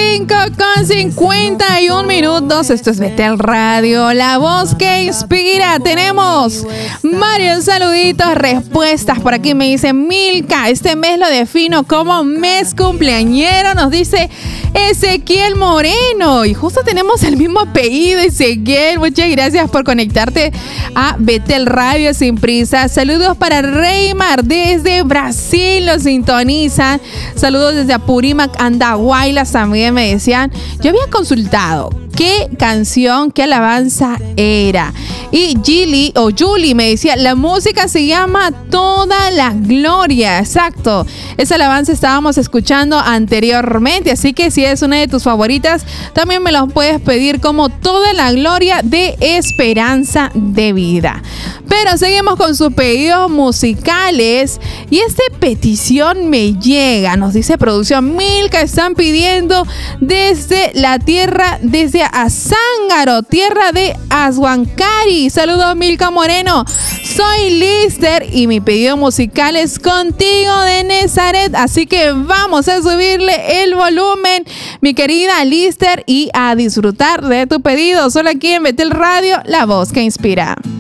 5:51. Esto es Betel Radio, la voz que inspira. Tenemos varios saluditos, respuestas. Por aquí me dice Milka, este mes lo defino como mes cumpleañero, nos dice Ezequiel Moreno. Y justo tenemos el mismo apellido, Ezequiel. Muchas gracias por conectarte a Betel Radio sin prisa. Saludos para Reymar desde Brasil, lo sintonizan. Saludos desde Apurímac, Andahuaylas también me decían. Yo había consultado qué canción, qué alabanza era. Y Julie me decía, la música se llama Toda la Gloria. Exacto. Esa alabanza estábamos escuchando anteriormente. Así que si es una de tus favoritas, también me lo puedes pedir como Toda la Gloria de Esperanza de Vida. Pero seguimos con sus pedidos musicales. Y esta petición me llega. Nos dice producción Milka, están pidiendo desde la tierra, desde Azángaro, tierra de Azhuancari. Saludos Milka Moreno. Soy Lister y mi pedido musical es Contigo de Nazaret. Así que vamos a subirle el volumen, mi querida Lister, y a disfrutar de tu pedido. Solo aquí en Betel Radio, la voz que inspira.